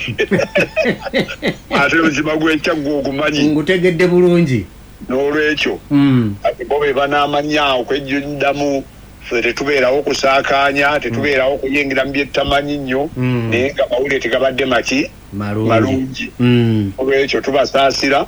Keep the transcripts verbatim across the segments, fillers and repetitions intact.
ate obuziba gw'ekyaggo ogumanyi ngutegedde bulungi n'olwekyo mm. ati bo be banaamanya okwejjuddamu ffe tetubeerawo kusaakaanya tetubeerawo kuyingira mu byetamanyi nnyo mm. naye nga mawulire tegabadde maki malungi mm. olwekyo tubasaasira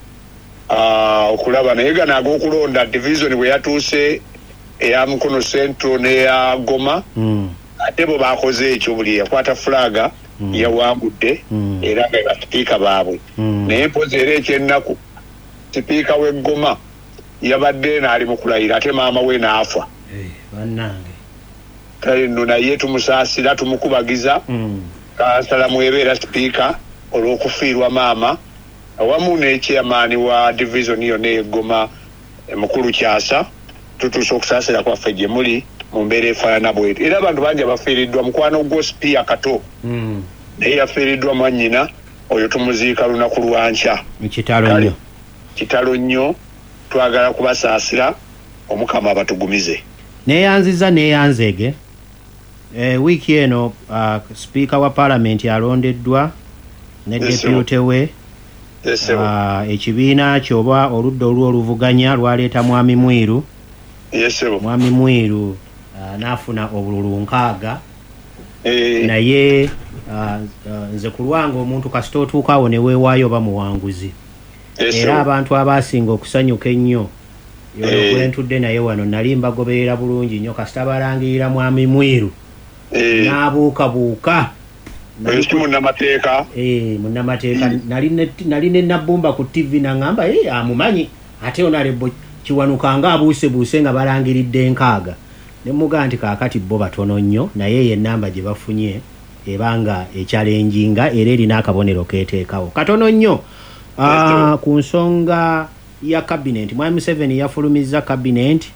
uh, okulaba naye gano ag'okulonda division bwe yatuuse eya Mukono Central n'eya Goma mm. ate bo baakoze ekyo buli yakwata fulaga mm. yawangudde mm. era nga basipiika baabwe mm. naye mpozi era ekyennaku sipiika w'e Goma yabadde n'ali mu kulayira ate maama we n'afa hey, bannange kale nno naye tumusaasira tumukubagiza mm. kansala mwebeera sipiika olw'okufiirwa maama awamu n'ekyamaani wa division yonna e Goma mukulu Kyasa tutuuse okusaasira kwaffe gye muli mu mbeera efaanana bwetyo era abantu bangi abafiiriddwa mukwano gwo Sipiya Kato mm. naye yafiiriddwa mwannyina oyo tumuziika lunaku lwankya kitalo nnyo kitalo nnyo twagala kubasaasira omukama abatugumize neyanziza neyanzege e, wiiki eno uh, sipiika wa paalamenti alondeddwa ne depute we yes, uh, ekibiina kyoba oludda olwo oluvuganya lwaleeta mwami Mwiru yes, mwami Mwiru uh, naafuna obululu nkaaga eh. naye uh, uh, nze ku lwange omuntu kasita otuukaawo ne weewaayo bamuwanguzi yes, era abantu abasinga okusanyuka ennyo yolwentudde naye wano nali mbagoberera bulungi nnyo kasita balangirira mwami Mwiru eh. n'abuukabuuka munnamateeka eh, munnamateeka nali ne nabbumba ku T V nangamba eh, amumanyi ate onalebo Kiwanuka nga abuusebuuse nga balangiridde nkaaga ne muga nti kaakati bo batono nnyo naye ye nnamba gye bafunye ebanga ekyalenjinga era erina akabonero keeteekawo katono nnyo uh, ku nsonga ya cabinet mwami Museveni yafulumizza cabinet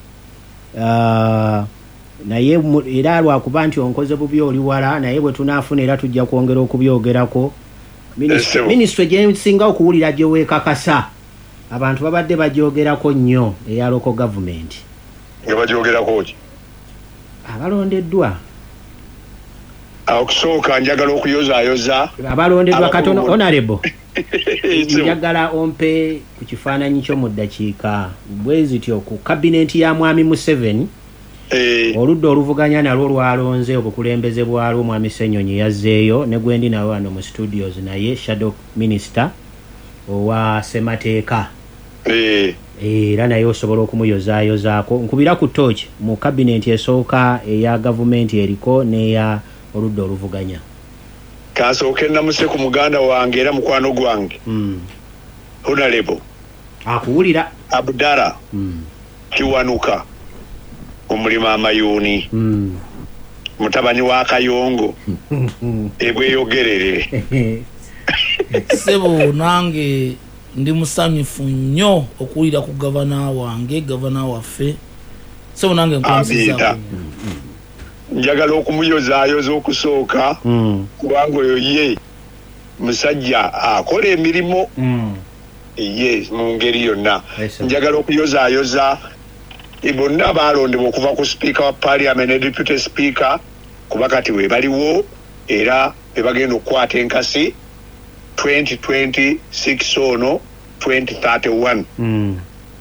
uh, naye era lwakuba nti onkoze bubi oli wala naye bwe tunaafuna era tujja kwongera okubyogerako minisitule gye nsinga okuwulira gye weekakasa abantu babadde bagyogerako nnyo eya local government nga bagyogerako ki abalondeddwa okusooka njagala okuyozaayoza abalondeddwa katono honorable njagala ompe ku kifaananyi kyo mu ddakiika bwe zityo ku kabineti ya mwami Museveni eh. oludda oluvuganya nalwo lwalonze obukulembeze bwalwo mwami Ssenyonyi yazzeeyo ne gwendi nawe wano mu studios naye shadow minister owa Ssemateeka eh. era naye osobola okumuyozaayozaako nkubira ku tooki mu kabineti esooka eya gavumenti eriko n'eya oludda oluvuganya kansooke namuse ku muganda wange era mukwano gwange mm. Honorable akuwulira Abdara mm. Kiwanuka omulima amayuuni mm. mutabani wa Kayongo ebweyogerere sebo nange ndi musanyufu nnyo okuwulira ku gavana wange gavana waffe sebo nange nkwansiza njagala okumuyozaayoza okusooka mm. kubanga oyo ye musajja akola emirimu mm. ye mu ngeri yonna njagala okuyozaayoza bonna baalondebwa okuva ku speaker wa parliament ne deputy speaker kuba kati we baliwo era be bagenda okukwata enkasi twenty twenty-six ono twenty thirty-one mm.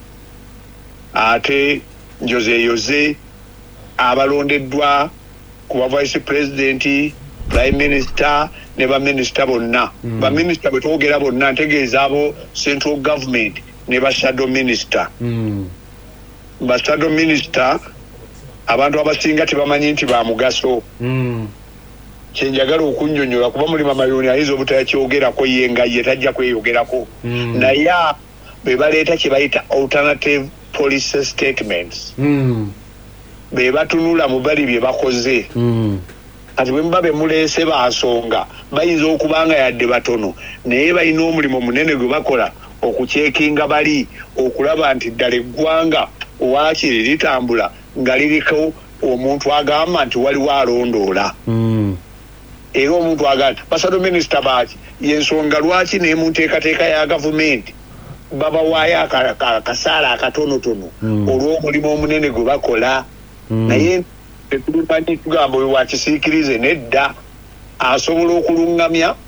ate njozeeyoze abalondeddwa kuba vice president prime minister ne baminisita bonna mm. baminisita bwe twogera bonna ntegeeza abo central government ne ba shadow minister mm. ba shadow minister abantu abasinga tebamanyi nti ba mugaso mm. kyenjagala okunnyonnyola kuba mulima mayoni ayinza obutakyogerako ye nga ye tajja kweyogerako mm. naye be baleeta kye bayita alternative policy statements mm. be batunula mu bali bye bakoze mm. kati bwe muba be muleese bansonga bayinza okubanga yadde batono naye balina omulimu munene gwe bakola okucekinga bali okulaba nti ddala eggwanga waakiri litambula nga liriko omuntu agamba nti waliwo alondoola mm. era omuntu agamba basado minisita baaki yensonga lwaki ne mu nteekateeka ya gavumenti babawaayo akasaala akatonotono mm. olw'omulimu omunene gwe bakola mm. naye tetulimanyi tugamba oyo wakisiikirize nedda asobola okuluŋŋamya